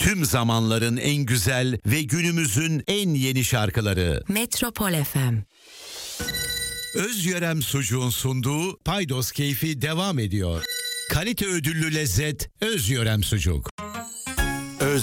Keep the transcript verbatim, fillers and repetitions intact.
Tüm zamanların en güzel ve günümüzün en yeni şarkıları. Metropol F M. Özyörem Sucuğun sunduğu Paydos Keyfi devam ediyor. Kalite ödüllü lezzet Özyörem Sucuk.